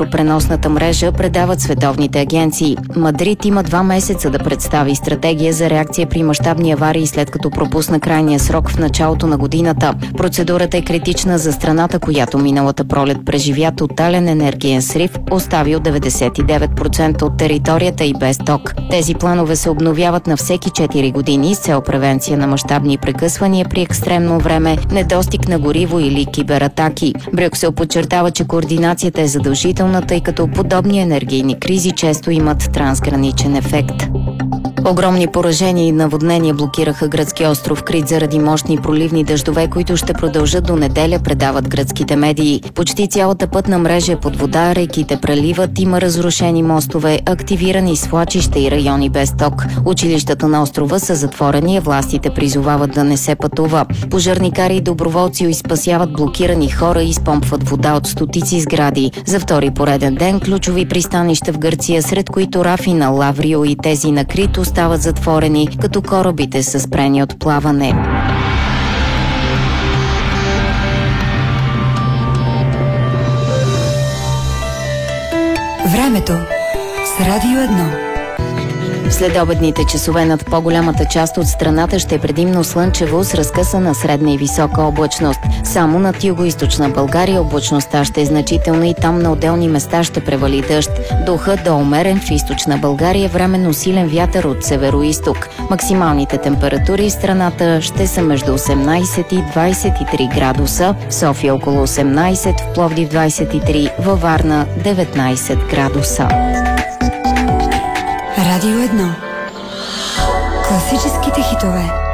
електропреносната мрежа, предават световните агенции. Мадрид има 2 месеца да представи стратегия за реакция при мащабни аварии, след като пропусна крайния срок в началото на годината. Процедурата е критична за страната, която миналата пролет преживя тотален енергиен срив, оставил 99% от територията и без ток. Тези планове се обновяват на всеки 4 години с цел превенция на мащабни прекъсвания при екстремно време, недостиг на гориво или кибератаки. Брюксел подчертава, че координацията е задължителна, тъй като подобни енергийни кризи често имат трансграничен ефект. Огромни поражения и наводнения блокираха гръцкия остров Крит заради мощни проливни дъждове, които ще продължат до неделя, предават гръцките медии. Почти цялата пътна мрежа е под вода, реките преливат, има разрушени мостове, активирани свлачища и райони без ток. Училищата на острова са затворени, а властите призовават да не се пътува. Пожарникари и доброволци изпасяват блокирани хора и изпомпват вода от стотици сгради. За втори пореден ден ключови пристанища в Гърция, сред които Рафина, Лаврио и тези на Крит, стават затворени, като корабите са спрени от плаване. Времето с Радио 1. В следобедните часове над по-голямата част от страната ще е предимно слънчево с разкъсана средна и висока облачност. Само над югоизточна България облачността ще е значителна и там на отделни места ще превали дъжд. Духът до умерен в източна България, временно силен вятър от северо-изток. Максималните температури в страната ще са между 18 и 23 градуса, в София около 18, в Пловдив 23, във Варна 19 градуса. Радио 1. Класическите хитове.